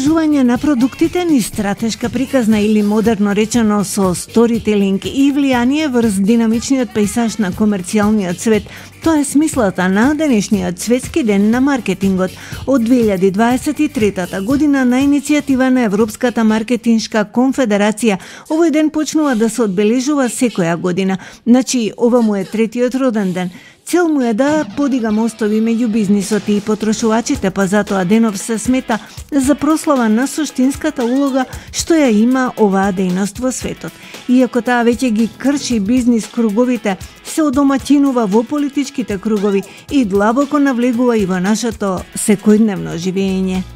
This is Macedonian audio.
приближување на продуктите ни стратешка приказна или модерно речено со сторителинг и влијание врз динамичниот пејзаж на комерцијалниот свет. Тоа е смислата на денешниот светски ден на маркетингот од 2023 година на иницијатива на Европската маркетиншка конфедерација. Овој ден почнува да се одбележува секоја година. Значи, ова му е третиот роден ден. Цел му е да подига мостови меѓу бизнисот и потрошувачите, па затоа денов се смета за прослава на суштинската улога што ја има оваа дејност во светот. Иако таа веќе ги крши бизнис круговите, се одомаќинува во политичките кругови и длабоко навлегува и во нашето секојдневно живење.